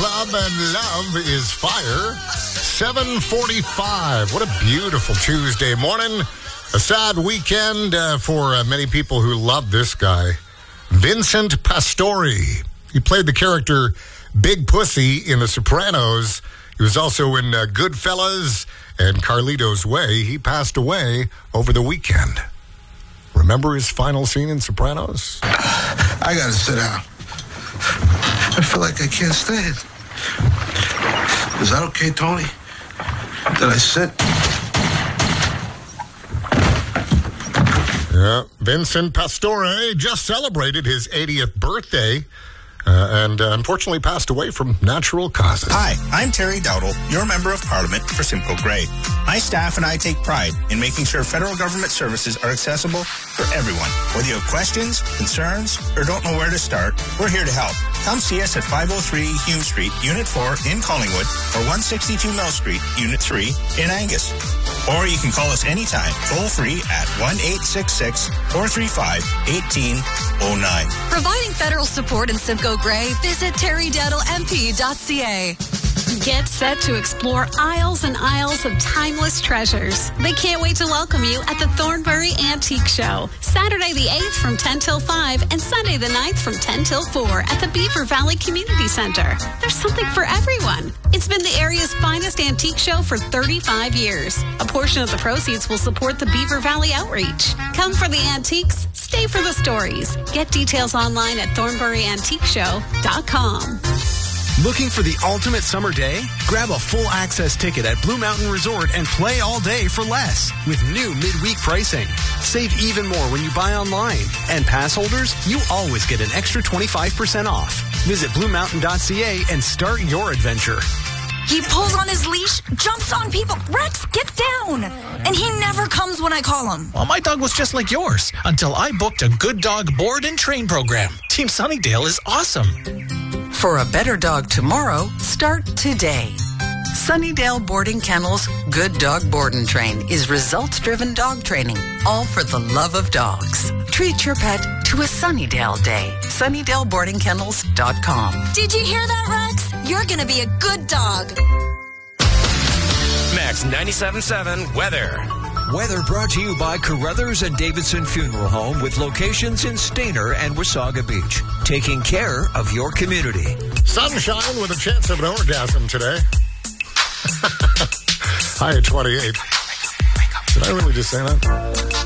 Club and Love is Fire. 7:45. What a beautiful Tuesday morning. A sad weekend for many people who love this guy. Vincent Pastore. He played the character Big Pussy in The Sopranos. He was also in Goodfellas and Carlito's Way. He passed away over the weekend. Remember his final scene in Sopranos? I gotta sit down. I feel like I can't stand. Is that okay, Tony? Did I sit? Yeah, Vincent Pastore just celebrated his 80th birthday and unfortunately passed away from natural causes. Hi, I'm Terry Dowdle, your Member of Parliament for Simcoe Grey. My staff and I take pride in making sure federal government services are accessible for everyone. Whether you have questions, concerns, or don't know where to start, we're here to help. Come see us at 503 Hume Street, Unit 4 in Collingwood, or 162 Mill Street, Unit 3 in Angus. Or you can call us anytime, toll-free at 1-866-435-1809. Providing federal support in Simcoe Grey, visit terrydowdlemp.ca. Get set to explore aisles and aisles of timeless treasures. They can't wait to welcome you at the Thornbury Antique Show, Saturday the 8th from 10 till 5 and Sunday the 9th from 10 till 4 at the Beaver Valley Community Center. There's something for everyone. It's been the area's finest antique show for 35 years. A portion of the proceeds will support the Beaver Valley Outreach. Come for the antiques, stay for the stories. Get details online at thornburyantiqueshow.com. Looking for the ultimate summer day? Grab a full access ticket at Blue Mountain Resort and play all day for less with new midweek pricing. Save even more when you buy online. And pass holders, you always get an extra 25% off. Visit bluemountain.ca and start your adventure. He pulls on his leash, jumps on people. Rex, get down! And he never comes when I call him. Well, my dog was just like yours until I booked a Good Dog board and train program. Team Sunnydale is awesome. For a better dog tomorrow, start today. Sunnydale Boarding Kennels Good Dog Board and Train is results-driven dog training, all for the love of dogs. Treat your pet to a Sunnydale day. SunnydaleBoardingKennels.com. Did you hear that, Rex? You're gonna be a good dog. Max 97.7 Weather. Weather brought to you by Carruthers and Davidson Funeral Home with locations in Stayner and Wasaga Beach. Taking care of your community. Sunshine with a chance of an orgasm today. High at 28. Did I really just say that?